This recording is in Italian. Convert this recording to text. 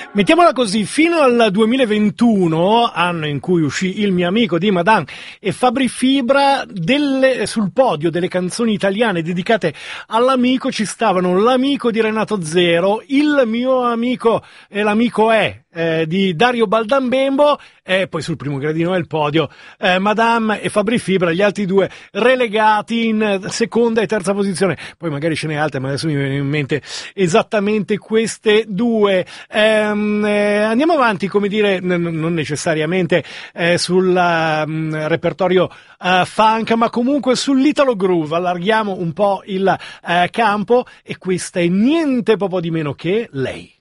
Mettiamola così, fino al 2021, anno in cui uscì Il mio amico di Madame e Fabri Fibra, sul podio delle canzoni italiane dedicate all'amico ci stavano L'amico di Renato Zero, Il mio amico e l'amico è di Dario Baldambembo, e poi sul primo gradino del podio Madame e Fabri Fibra, gli altri due relegati in seconda e terza posizione. Poi magari ce n'è altre, ma adesso mi viene in mente esattamente queste due. Andiamo avanti, come dire, non necessariamente sul repertorio funk, ma comunque sull'Italo Groove. Allarghiamo un po' il campo, e questa è niente poco di meno che lei.